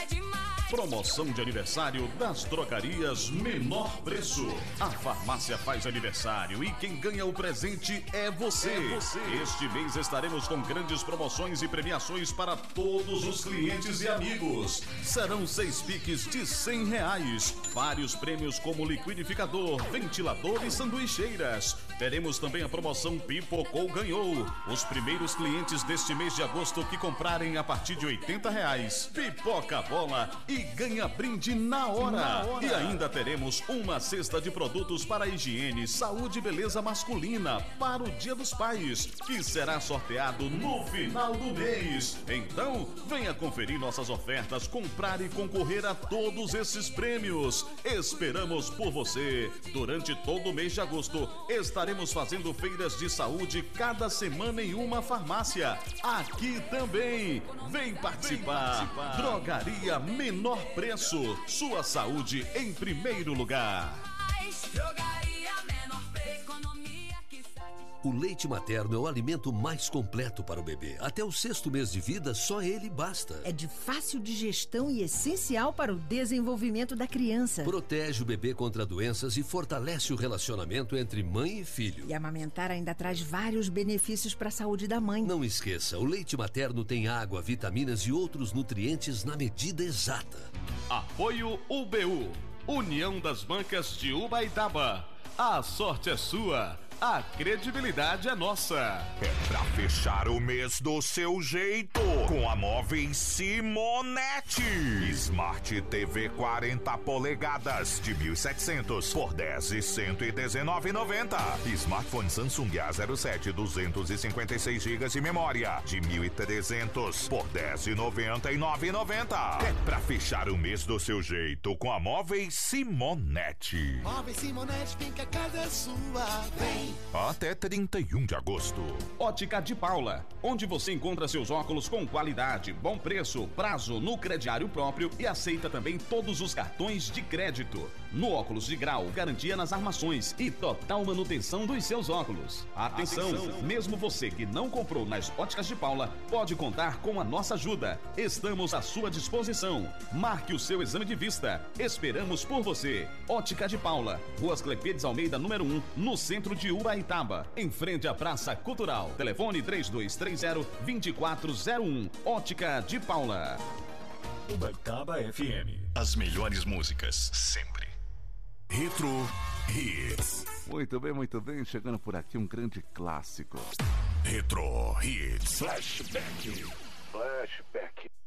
Promoção de aniversário das drogarias Menor Preço. A farmácia faz aniversário e quem ganha o presente é você. Este mês estaremos com grandes promoções e premiações para todos os clientes e amigos. Serão 6 piques de R$100. Vários prêmios como liquidificador, ventilador e sanduicheiras. Teremos também a promoção Pipocou Ganhou. Os primeiros clientes deste mês de agosto que comprarem a partir de R$80, pipoca a bola e ganha brinde na hora. E ainda teremos uma cesta de produtos para higiene, saúde e beleza masculina para o Dia dos Pais, que será sorteado no final do mês. Então, venha conferir nossas ofertas, comprar e concorrer a todos esses prêmios. Esperamos por você. Durante todo o mês de agosto, estaremos fazendo feiras de saúde cada semana em uma farmácia. Aqui também. Vem participar. Drogaria Menor Preço. Sua saúde em primeiro lugar. O leite materno é o alimento mais completo para o bebê. Até o 6º mês de vida, só ele basta. É de fácil digestão e essencial para o desenvolvimento da criança. Protege o bebê contra doenças e fortalece o relacionamento entre mãe e filho. E amamentar ainda traz vários benefícios para a saúde da mãe. Não esqueça, o leite materno tem água, vitaminas e outros nutrientes na medida exata. Apoio UBU, União das Bancas de Ubaitaba. A sorte é sua. A credibilidade é nossa. É pra fechar o mês do seu jeito, com a Móveis Simonetti. Smart TV 40 polegadas de 1.700 por 10.119,90. Smartphone Samsung A07 256 GB de memória de 1.300 por 10.99,90. É pra fechar o mês do seu jeito com a Móveis Simonetti. Móveis Simonetti, vem que a casa é sua. Vem. Até 31 de agosto. Ótica de Paula, onde você encontra seus óculos com qualidade, bom preço, prazo no crediário próprio e aceita também todos os cartões de crédito. No óculos de grau, garantia nas armações e total manutenção dos seus óculos. Atenção, mesmo você que não comprou nas Óticas de Paula, pode contar com a nossa ajuda. Estamos à sua disposição. Marque o seu exame de vista. Esperamos por você. Ótica de Paula, Rua Clepêdes Almeida, número 1, no centro de Ubaitaba, em frente à Praça Cultural. Telefone 3230-2401. Ótica de Paula. Ubaitaba FM. As melhores músicas, sempre. Retro Hits. Muito bem, chegando por aqui um grande clássico. Retro Hits. Flashback.